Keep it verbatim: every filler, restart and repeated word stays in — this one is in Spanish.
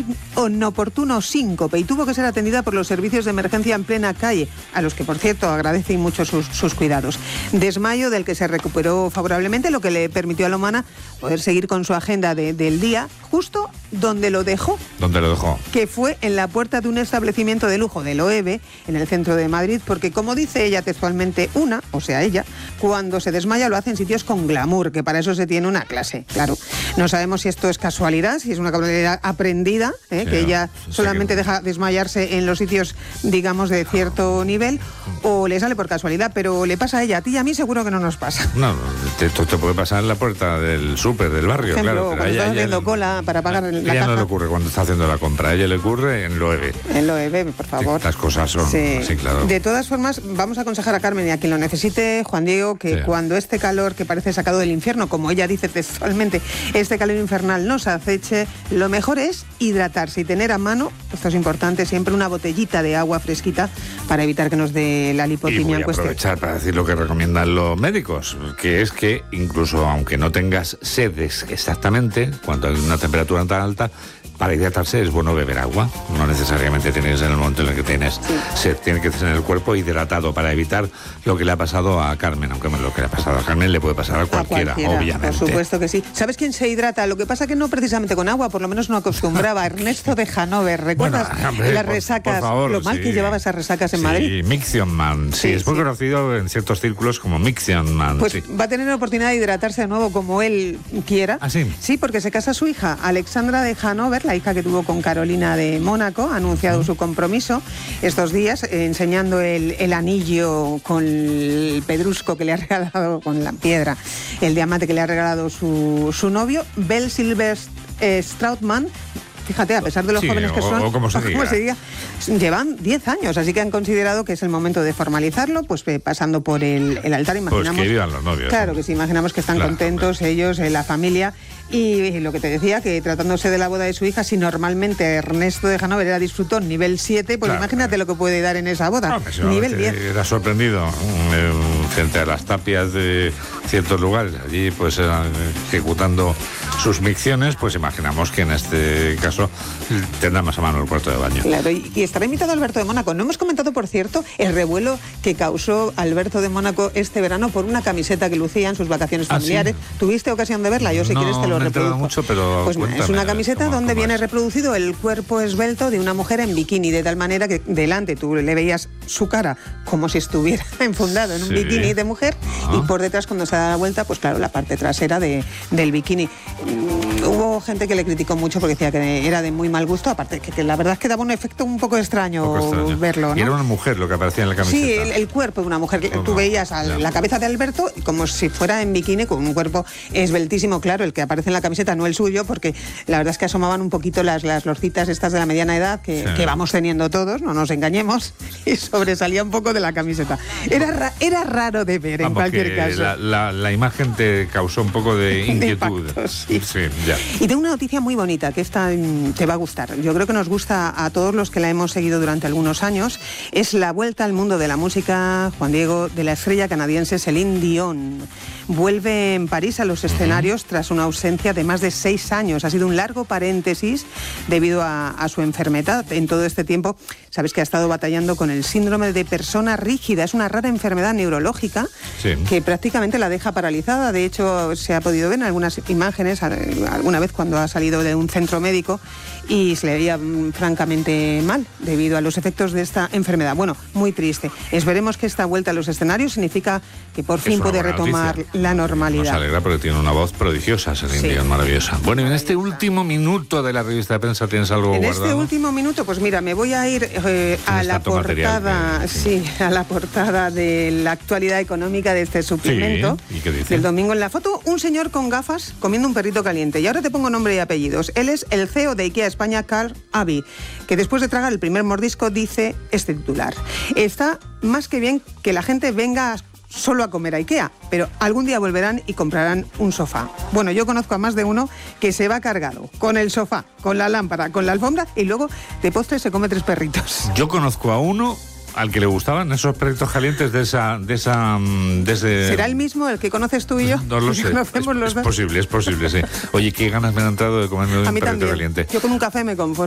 inoportuno síncope y tuvo que ser atendida por los servicios de emergencia en plena calle, a los que, por cierto, agradece mucho sus, sus cuidados. Desmayo del que se recuperó favorablemente, lo que le permitió a la humana poder seguir con su agenda de, del día, justo donde lo dejó. ¿Dónde lo dejó? Que fue en la puerta de un establecimiento de lujo de Loewe, en el centro de Madrid, porque, como dice ella textualmente, una, o sea ella, cuando se desmaya lo hace en sitios con glamour, que para eso se tiene una clase, claro. No sabemos si esto es casualidad, si es una casualidad aprendida, ¿eh? Sí, que ella sí, solamente que... deja desmayarse en los sitios, digamos, de cierto nivel, o le sale por casualidad, pero le pasa a ella. A ti y a mí seguro que no nos pasa. No, esto te puede pasar en la puerta del súper, del barrio, por ejemplo, claro. Cuando estás haciendo cola para pagar la caja. A ella no le ocurre cuando está haciendo la compra, a ella le ocurre en Loewe. En Loewe, por favor. Sí, las cosas son, sí. sí, claro. De todas formas, vamos a aconsejar a Carmen y a quien lo necesite, Juan Diego, que sí. cuando este calor que parece sacado del infierno, como ella dice textualmente, este calor infernal nos aceche, lo mejor es hidratarse y tener a mano, esto es importante, siempre una botellita de agua fresquita para evitar que nos dé la lipotimia. Y voy a en cuestión. aprovechar para decir lo que recomiendan los médicos, que es que incluso aunque no tengas sedes exactamente, cuando hay una temperatura tan alta, para hidratarse es bueno beber agua. No necesariamente tienes en el momento en el que tienes sí. sed, tiene que tener el cuerpo hidratado para evitar lo que le ha pasado a Carmen, aunque lo que le ha pasado a Carmen le puede pasar a cualquiera, a cualquiera obviamente. Por supuesto que sí. ¿Sabes quién se hidrata? Lo que pasa que no precisamente con agua, por lo menos no acostumbraba. Ernesto de Hanover, ¿recuerdas bueno, hombre, las por, resacas? Por favor, lo mal sí. que llevaba esas resacas en sí, Madrid. Mixion Man, sí, sí, es muy sí. conocido en ciertos círculos como Mixion Man. Pues sí. va a tener la oportunidad de hidratarse de nuevo como él quiera. ¿Ah, sí? Sí, porque se casa su hija, Alexandra de Hanover, la hija que tuvo con Carolina de Mónaco, ha anunciado uh-huh. su compromiso estos días, eh, enseñando el, el anillo con el pedrusco que le ha regalado, con la piedra, el diamante que le ha regalado su, su novio, Bell Silver eh, Strautman. Fíjate, a pesar de los sí, jóvenes que o, son, o como se diga. se diga, llevan diez años, así que han considerado que es el momento de formalizarlo, pues eh, pasando por el, el altar, imaginamos. Pues que vivan los novios. Claro, que sí, imaginamos que están claro, contentos hombre. ellos, eh, la familia, y lo que te decía, que tratándose de la boda de su hija, si normalmente Ernesto de Hanover era disfrutón nivel siete, pues claro, imagínate claro. lo que puede dar en esa boda, no, nivel diez. Era sorprendido eh, frente a las tapias de ciertos lugares, allí pues eh, ejecutando sus micciones, pues imaginamos que en este caso tendrá más a mano el cuarto de baño. Claro, y, y estará invitado Alberto de Mónaco. No hemos comentado, por cierto, el revuelo que causó Alberto de Mónaco este verano por una camiseta que lucía en sus vacaciones familiares. ¿Ah, sí? ¿Tuviste ocasión de verla? Yo si no, quieres te lo me he reproduzco. Mucho, pero pues bueno, es una camiseta ¿cómo, donde cómo viene es? reproducido el cuerpo esbelto de una mujer en bikini, de tal manera que delante tú le veías su cara como si estuviera enfundado en un sí. bikini de mujer ah. y por detrás, cuando se da la vuelta, pues claro, la parte trasera de, del bikini. Mm, hubo gente que le criticó mucho porque decía que era de muy mal gusto, aparte que, que la verdad es que daba un efecto un poco extraño, un poco extraño. verlo, ¿no? Y era una mujer lo que aparecía en la camiseta. Sí, el, el cuerpo de una mujer. No, tú veías a la cabeza de Alberto como si fuera en bikini, con un cuerpo esbeltísimo, claro, el que aparece en la camiseta, no el suyo, porque la verdad es que asomaban un poquito las, las lorcitas estas de la mediana edad que, sí. que vamos teniendo todos, no nos engañemos, y sobresalía un poco de la camiseta. Era, ra, era raro de ver, vamos, en cualquier caso. La, la, la imagen te causó un poco de inquietud. De impacto, sí. Sí, ya. Y tengo una noticia muy bonita, que esta te va a gustar. Yo creo que nos gusta a todos los que la hemos seguido durante algunos años. Es la vuelta al mundo de la música, Juan Diego, de la estrella canadiense Celine Dion. Vuelve en París a los escenarios uh-huh. tras una ausencia de más de seis años. Ha sido un largo paréntesis debido a, a su enfermedad. En todo este tiempo, sabes que ha estado batallando con el síndrome de persona rígida. Es una rara enfermedad neurológica sí. que prácticamente la deja paralizada. De hecho, se ha podido ver en algunas imágenes, alguna vez cuando ha salido de un centro médico, y se le veía francamente mal debido a los efectos de esta enfermedad. Bueno, muy triste. Esperemos que esta vuelta a los escenarios significa que por fin puede retomar noticia. la normalidad. Nos alegra porque tiene una voz prodigiosa, Celine sí. Dion, maravillosa. Bueno, y en este último minuto de la revista de prensa, ¿tienes algo en guardado? En este último minuto, pues mira, me voy a ir eh, a la portada, que, sí. sí, a la portada de la actualidad económica de este suplemento. Sí. ¿Y qué dice? Del domingo. En la foto, un señor con gafas comiendo un perrito caliente. Y ahora te pongo nombre y apellidos. Él es el C E O de IKEA España, Carl Aby, que después de tragar el primer mordisco dice este titular: está más que bien que la gente venga solo a comer a IKEA, pero algún día volverán y comprarán un sofá. Bueno, yo conozco a más de uno que se va cargado con el sofá, con la lámpara, con la alfombra, y luego de postre se come tres perritos. Yo conozco a uno al que le gustaban esos perritos calientes de esa, de esa, de ese... ¿Será el mismo el que conoces tú y yo? No lo sé. Es, los es posible, es posible, sí. Oye, qué ganas me han entrado de comerme un perrito caliente. Yo con un café me conformo.